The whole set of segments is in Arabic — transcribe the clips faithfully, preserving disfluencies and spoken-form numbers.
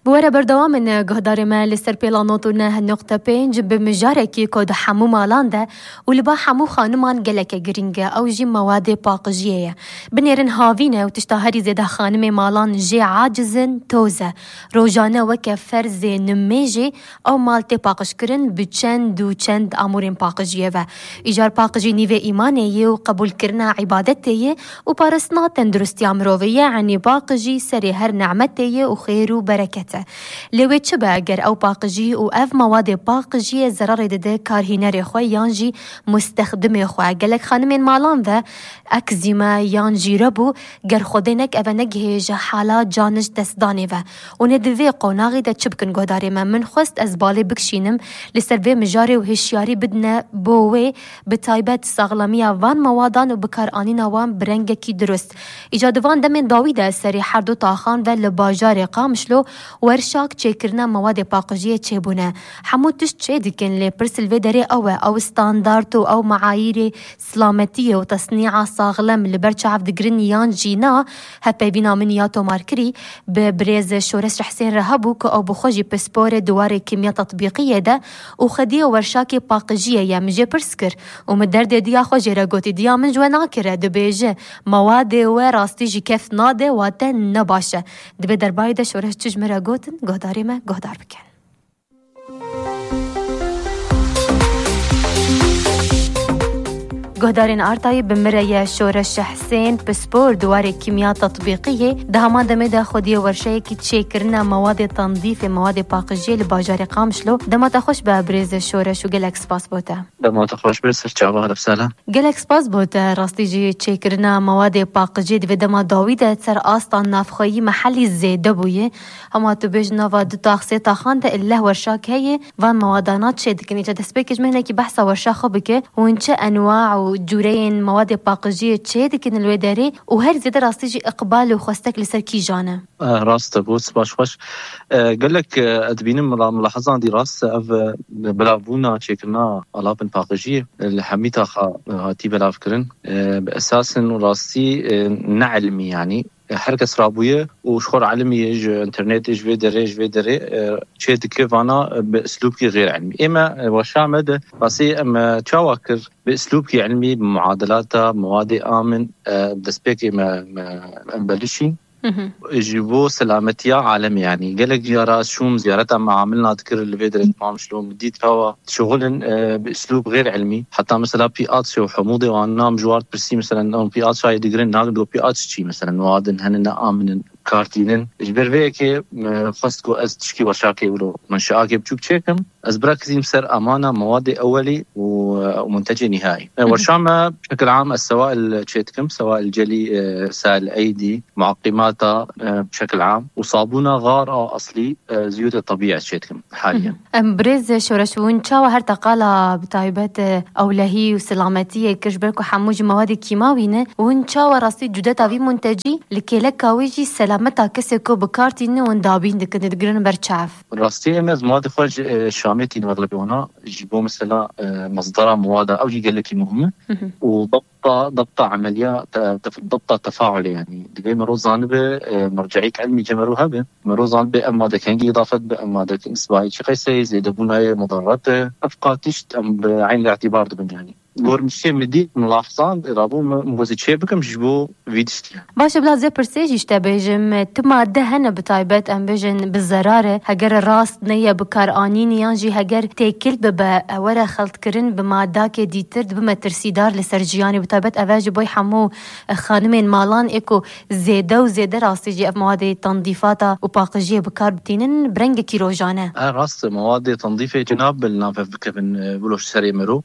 بوره بردوام من گهدار ما لسر پیلانوتونه هنقطه پنج بمجارکی کود حمو مالانده ولبا حمو خانمان گلک گرینگه او جی مواد پاقجیه بنیرن هاوینه و تشتهری زیده خانم مالان جی عاجزن توزه روجانه وکه فرز نمیجی او مالت پاقش کرن بچند و چند امورین پاقجیه و ایجار پاقجی نیوه ایمانه و قبول کرنا عبادته و پارسنا تندرستی امروه یعنی پاقجی سری هر نعمته و خیر و برکته لوی چه با اگر او پاقجی و اف مواد پاقجی ضرر دده کارهینر خواه یانجی مستخدم خواه گلک خانمین مالان و اکزیما یانجی ربو گر خودینک او نگهیج حالات جانش دستدانه و و ندوی قوناغی ده چه بکن گوداره من من خواست از بالی بکشینم لسر وی مجاری و هشیاری بدنه بووی بتایبت ساغلامی وان موادان و بکار آنین وان برنگه کی درست ایجادوان دمین داویده سری هر دو تاخان و لباجار قامشلو ورشاک چیکرنا مواد پاقجیه چه بونه همو تشت چه دیکن لی پرسل وی داره او او ستاندارت و او معایر سلامتیه و تصنیع ساغلم لبرچعف دگرن یان جینا هپی بینا من یاتو مارکری ببرز شورش حسین رهبو که او بخوجی پسپور دوار کیمیا تطبیقیه ده و خدیه ورشاک پاقجیه یا مجه پرسکر و مدرد دیا خوجی را گوتی دیا من جو ناکره دو بیجه مواد و راستی جی کف ناده و تا نباشه دو در باید شورش چجمه گوتن گهداری ما گهدار بکن گهدارین آرتای بمره شورش حسین پسپور دوار کیمیا تطبیقیه ده همان دمه ده خودی ورشه که چه کرنا مواد تنظیف مواد پاقجی لباجار قامشلو دما تخوش به بریز شورش و گلک سپاس بوده دما تخوش برسر چاوه هدف سلام گلک سپاس بوده راستی جی چه کرنا مواد پاقجی دو دما داویده سر آستان نافخویی محلی زیده بویه هما تو بیج نوا دو تاخصی تاخان ده الله ورشاک هیه وان موادانات چه دکنی چه دسپیکش مهنه که بحثا ورشا خوبه و انچه انواع جورين مواد باقجية تشي دكن الوداري وهر زيادة راستيجي إقبال وخواستك لسر كي جانا آه راسته بوس باش خوش آه قال لك أدبين ملاحظة دي راست أف بلافونا تشيكنا ألابن باقجية اللي حميتها خا هاتي بلاف كرن آه بأساس إنه راستي آه نعلمي يعني حركة سرابوية وشخور علمي يج انترنت يج فيدري يج فيدري شيء كيفانا بأسلوبك غير علمي إما وشامد راسي أما تشاوكر بأسلوبك علمي بمعادلاته مواد آمن دسبيكي ما ما بلشين يجيبوا سلامتيا عالمي يعني قالك زيارات شوم زيارتها ما عملنا ذكر الفيدري تمام شلون بديت هوا شغل باسلوب غير علمي حتى مثلا بي اتش وحموضه وانا مجوار برسي مثلا بي اتش هاي دقرن ناقدو بي اتش شي مثلا وادن هننا امن كارتينن اجبر فيك خاصكو از تشكي وشاكي ولو منشاكي بتشوك تشيكم از براكزيم سر امانه مواد اولي ومنتج نهائي ورشامه بشكل عام السوائل تشيتكم سواء الجلي سائل الايدي معقماتها بشكل عام وصابونه غار اصلي زيوت الطبيعه تشيتكم حاليا بريز شورشون تشاو هر تقالا بتايبات اولهي وسلامتيه كشبركو حموج مواد كيماوينه وان تشاو راستي جودتا في منتجي لكيلكاويجي سلامتها كسكو بكارتين وندابين دكن دقرن برشاف راستي مز مواد خرج شامتين وغلبونا يجيبوا مثلا مصدرها مواد او يقول لك مهمه وضبط ضبط عمليه ضبط تفاعلي يعني دقي مروز زانبه مرجعيك علمي جمروها به مروز زانبه اما ده كان اضافه اما ده اسباي شي قيسه زيد بنايه مضرات افقاتش بعين الاعتبار ده يعني گور میشه مدی ملاحظان رابو موزه چه بکم جبو ویدیو باشه بلا زي برسيج يشتبهجم تما دهن بتايبت ام بيجن بالزراره هجر راس نيه بكار انين يانجي هجر تاكل ببا ورا خلط كرن بماداك ديترد بما ترسيدار لسرجياني بتايبت اواج بوي حمو خانمين مالان اكو زيده وزيده راستيجي اف مواد تنظيفاتا وباقجيه بكار بتينن برنج كيروجانه راس مواد تنظيفه جناب النافف بكبن بلوش سري مرو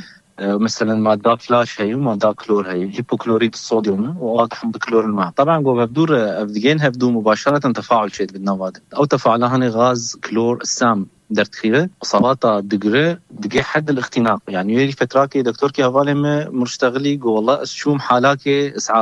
مثلا مادة فلاش هي ومادة كلور هي هيبوكلوريد الصوديوم وواضح بكلور الماء طبعا جو بدور افدجين هبدو مباشرة تفاعل شيء بالنواد او تفاعل هني غاز كلور السام درت خيره اصاباتها دقره دقي حد الاختناق يعني يلي فتراكي دكتور كي هفالي مرشتغلي والله شو حالاكي اسعافي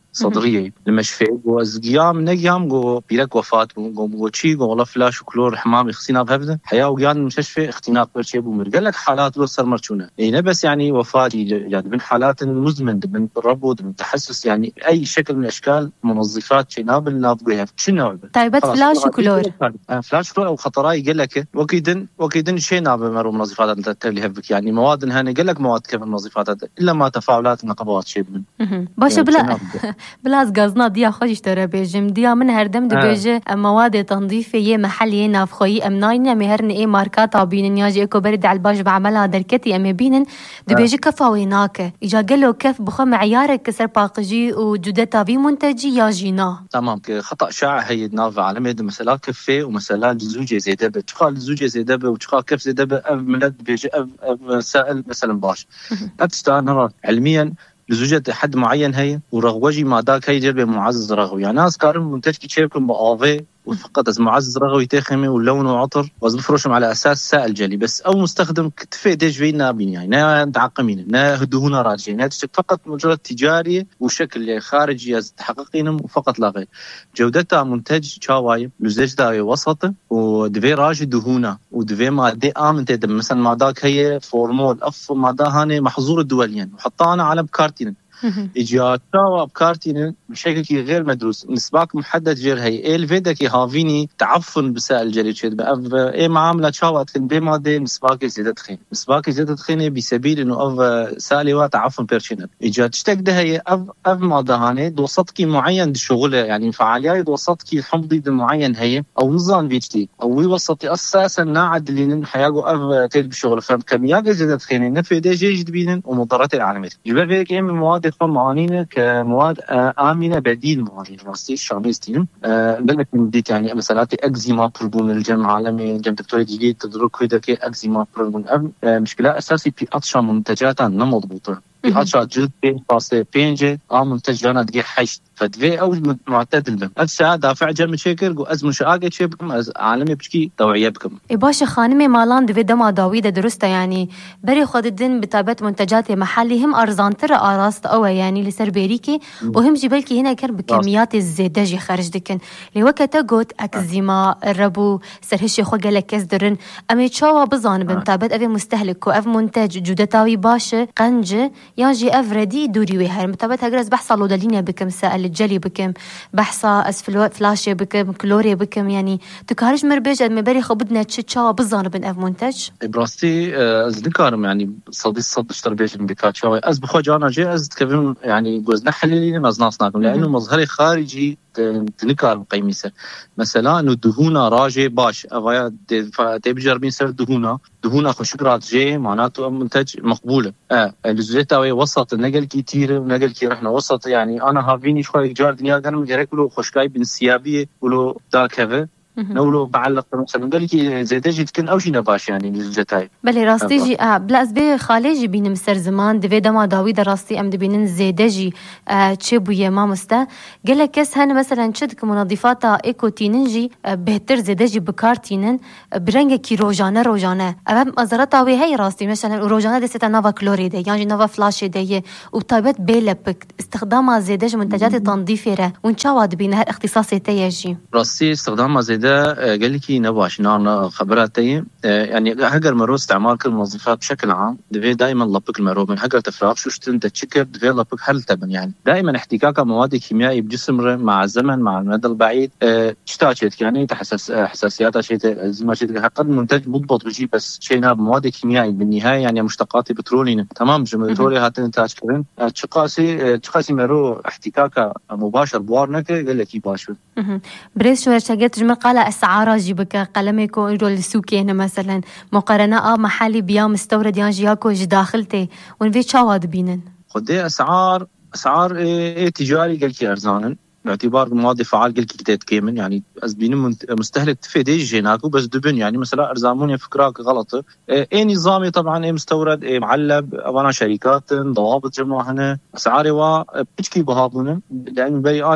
صدريه المشفى وازقيام نقيام جو بيلك وفاه جو موتشي جو والله فلاش وكلور حمام يخسينا بهبده حياه وقيان المستشفى اختناق برشي بومر قال لك حالات لو صار مرشونه يعني بس يعني وفاه يعني من حالات مزمن من تربط من تحسس يعني اي شكل من اشكال منظفات شناب نافقها شنو طيب فلاش وكلور فلاش وكلور او خطراي قال لك وكيدن وكيدن شيء ناب مرو منظفات انت تلي هبك يعني مواد هنا قال لك مواد كيف المنظفات الا ما تفاعلات نقبات شيء من باشه يعني بلا بلاز غازنا دیا خوش ترى بيجم دیا من هردم دبيجه مواد تنظيفيه محليه نافخوي امناين مهرن اي ماركات ابين نياجي اكو برد على الباج بعملها دركتي ام بينن دبيجه كفاويناك اجا قال له كيف بخو معيارك كسر باقجي وجودتها في منتجي يا جينا تمام خطا شائع هي ناف على مد مثلا كفه ومثلا الزوجه زيده بتقال الزوجه زيده وتقال كيف زيده من بيجي مسائل مثلا باش اتستان علميا لزوجة حد معين هي ورغوجي ما داك هي جربة معزز رغو يعني ناس كارم منتج كي تشيركم بآفي وفقط از معزز رغوي تخمي واللون وعطر وزبفروشهم على اساس سائل جلي بس او مستخدم كتفي ديج في نابين يعني نا تعقمين نا هدوهنا راجعين نا فقط مجرد تجاري وشكل خارجي تحققينهم وفقط لا غير جودتها منتج شاواي لزج داوي وسط ودفي راج دهونا ودفي ماده امن تدم مثلا ماداك هي فورمول اف ماده هاني محظور الدوليين وحطانا على بكارتين اجيات شاوا بكارتين بشكل غير مدروس نسباك محدد غير هي الفيدك هافيني تعفن بسائل جلي شد اي معامله شاوا تكن بماده نسباك زياده تخين نسباك زياده تخين بسبيل انه اف سالي تعفن بيرشين اجيات تشتك هي اف اف ماده هاني دوسطكي معين شغله يعني فعاليات دوسطكي حمضي معين هي او نظام بيجتي او يوسطي اساسا ناعد اللي حياقو اف تل بشغل فكميات زياده تخين نفي دي جيد بينن ومضرات العالميه يبقى فيك ايه مواد معانينا كمواد آمنة بديل معانين راستي شاميستين لأنك مديت يعني مسألة أكزيما بربون الجمع العالمي جمع دكتوري جديد تدرك كده كي أكزيما بربون مشكلة أساسي في أطشا منتجات نمضبوطة في أطشا جلد بين فاصلة بينجة آم منتج لنا دقيق حشت فدفي أو معتدل بهم أتسا دافع جمع شكر وأزم شاقة شيء بكم أز عالمي بشكي توعية بكم إباشا خانمي مالان دفي دما داويدة درسته يعني بري خود الدين بتابت منتجات محلي هم أرزان ترى أراست أو يعني لسر بيريكي وهم جبالكي هنا كان بكميات الزيداجي خارج دكن لوقتا قوت أكزيما الربو سرهشي خو قالك كزدرن أمي تشاوا بزان بمتابت أبي مستهلك وأف منتج جودتاوي باشا قنجة ياجي أفردي دوري ويهر متابت هجرز بحصة لودالينيا بكم سائل الجلي بكم بحصة أسفل فلاشي بكم كلوري بكم يعني تكارج مربيج مبري خو بدنا تشاوا بزان بن أف منتج براستي أز دكارم يعني صدي صد اشتر بيش بكات شاوي أز بخو جانا جي أز تكفين يعني جوزنا حليلي مزناصناكم لأنه مظهري خارجي تنكار مقيمسة مثلا إنه دهونا راجي باش أغايا تبجر بين سر دهونا دهونا خشكرات جي معناته منتج مقبولة آه الزيتاوي وسط نقل كتير ونقل كي رحنا وسط يعني أنا هافيني شوي جار دنيا كان مجرك له خشكاي بن سيابية ولو داك هذا نولو بعلق مثلا قال لك زي تجي تكن او شي نباش يعني الجتاي بلي راستيجي اه بلا اسبي خالجي بين مستر زمان دفي دما داويد راستي ام دبين زيدجي آه تشبو يا مامستا قال لك كس هن مثلا شدك منظفات ايكو تيننجي آه بهتر زيدجي بكارتينن برنج كي روجانا روجانا ام ازرتا وي هي راستي مثلا روجانا دستا نافا كلوريد يعني نافا فلاش دي وطيبت بيلبك استخدامها زيدج منتجات تنظيفيه ونشاود بين هال اختصاصي تيجي راستي استخدامها زيد قال لك نباش نار خبراتي يعني هجر مرو استعمال كل الموظفات بشكل عام دفي دائما لبك المرو من هجر تفراغ شو شتن تشكر دفي لبك حل تبن يعني دائما احتكاك مواد كيميائي بجسم مع الزمن مع المدى البعيد تشتاجت يعني تحسس حساسيات شيء زي ما شيء حتى المنتج مضبط بيجي بس شيء ناب مواد كيميائي بالنهايه يعني مشتقات بترولين تمام جمهوري هاتن انتاج كرين تشقاسي تشقاسي مرو احتكاك مباشر بوارنك قال لك يباشر بريس شو شقت جمل قال أسعار جيبك قلميكو إيرو السوقي هنا مثلا مقارنة محلي بيا مستورد يانجي هاكو جي داخلتي ونفي شاواد بينن خدي أسعار أسعار إيه تجاري قلكي أرزانا باعتبار مواد فعال قلكي كتات كيمن يعني أزبين مستهلك تفيدي جيناكو بس دبن يعني مثلا أرزاموني فكراك غلطة إيه نظامي طبعا إيه مستورد إيه معلب أنا شركات ضوابط جمع هنا أسعاري وا بتشكي بهابونا لأن بري أنا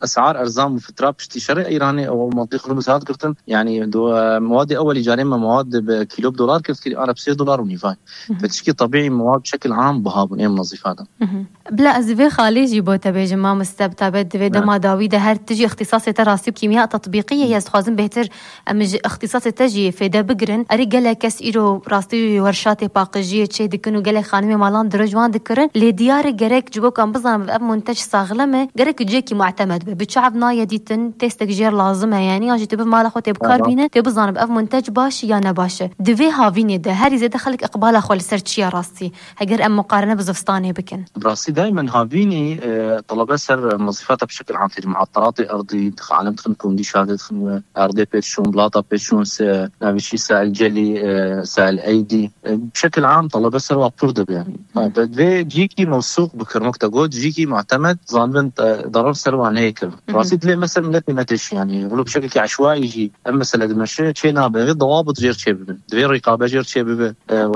اسعار ارزان وفترة بشتي شرق ايراني او منطقه المساعد كرتن يعني دو مواد اول جاريمه مواد بكيلو بدولار كرت انا ب ستة دولار ونيفاي فتشكي طبيعي مواد بشكل عام بهابون اي منظف هذا بلا ازفي خالي جيبو تبي جما مستبتبت في دما داويده هر تجي اختصاصي تراسي بكيمياء تطبيقيه يز خوازم بهتر امج اختصاصي تجي في دا بقرن اري قال كس ايرو راستي ورشات باقجيه تشي دكنو قال خانمي مالان درجوان دكرن لديار جريك جبو كان بزن اب منتج صاغلمه جريك جيكي معتمد بتشعب نايا ديتن تيستك جير لازمه يعني اجي تب مال اخو تب كاربينه تب بزن اب منتج باش يا نباش دفي هافيني ده هري زي دخلك اقبال اخو السيرتشي راستي هجر ام مقارنه بزفستاني بكن براسي دائما هافيني طلبات سر وظيفاتها بشكل عام في معطرات الارضي عالم تخن كونديشات تخن ارضي بيتشون بلاطه بيتشون نافشي سائل جلي سائل ايدي بشكل عام طلبات سر وابورد يعني بدي جيكي موثوق بكرمك تقول جيكي معتمد ظانبن ضرر سر وعن هيك براسي تلاقي مثلا ملت نتش يعني يقولوا بشكل عشوائي يجي اما مثلا دمشي شيء نابغي ضوابط غير شيء ببن غير رقابه غير شيء ببن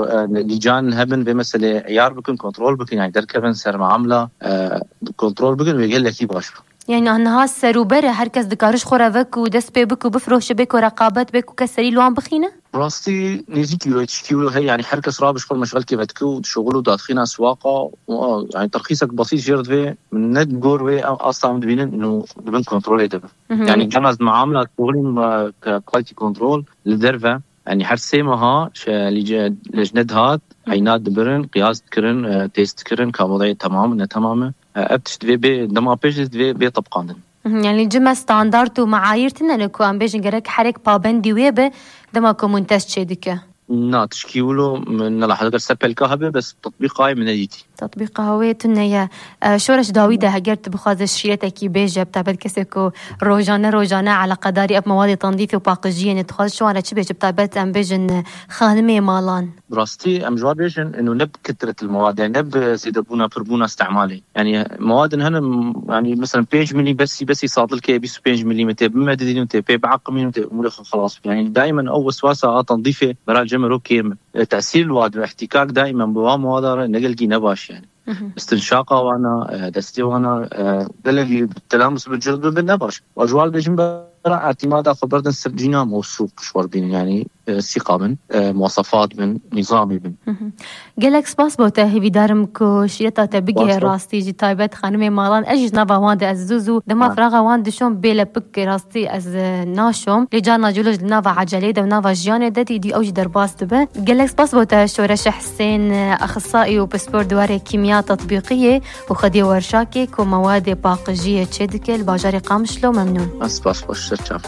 لجان هبن بمثلا عيار بكن كنترول بكن يعني دركبن سر معامله كنترول بكن ويقول لك يبغاش يعني أنها سروبرة هركز دكارش خورافك ودس بيبك وبفروش بك ورقابات بك وكسري لوان بخينة راستي نيجي يشكيو هي يعني حركة رابش كل مشغل كيف تكو شغله داخلين أسواقه يعني ترخيصك بسيط جرد في من نت جور في أصلا مدبين إنه بدون كنترول يدبر يعني جمعت معاملة شغلين ككواليتي كنترول لدرفة يعني هر سيمها اللي لجند هات عينات دبرن قياس كرن تيست كرن كوضعية تمام إنه تمامه أبتشت في بي دما بيجت في بي طبقاندن يعني جمع ستاندرد ومعايير تنانكو أم بيجن جرك حرك بابندي ويبه دما كومنتاج شديكه نا تشكيولو من لحظة سبل كهبة بس تطبيقها من ديتي تطبيق هوية تنيا شورش داويدة هجرت بخاز الشيرتك بيجا بتعبد كسكو روجانا روجانا على قداري اب مواد تنظيف وباقجية نتخاز شو على تشبيج بتعبد ام بيجن خانمي مالان براستي ام جواب بيجن انه نب كثرة المواد يعني نب سيدبونا بربونا استعمالي يعني مواد هنا يعني مثلا بيج ملي بس بس يصادل كي بيس بيج ملي متى بمددين متى بعقمين متى خلاص يعني دائما اول وسواسة تنظيفه برا الجمر وكيم تأثير الواد واحتكاك دائما بوام مواد نقل جي نباش يعني استنشاقه وانا دستي وانا دلقي التلامس بالجلد بالنباش واجوال بيجن برا اعتماد خبرتن سرجينا موثوق شوار بين يعني ثقة من مواصفات من نظامي من قالك سباس بوته هي بدارمكو شيرتا تبقي راستي جي تايبت خانمي مالان اجي نبا واند ازوزو دما فراغا واند شون بيلا بك راستي از ناشوم لجانا جولج نافا عجلي دو نافا جيانه ددي دي اوج درباس تبه قالك سباس بوته شورش حسين اخصائي وبسبور دواري كيمياء تطبيقيه وخدي ورشاكي كو مواد باقجيه تشدك الباجاري قامشلو ممنون سباس باش شرف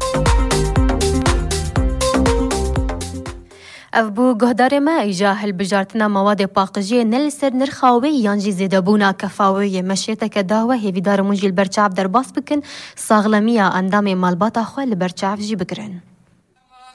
أفبو قهدار ما إيجاه بجارتنا مواد باقجية نلسر نرخاوي يانجي زيدابونا كفاوية مشيتك داوة هي في دار منجي البرشعب درباس بكن صاغلمية أندامي مالباتا خوال البرشعب جي بكرن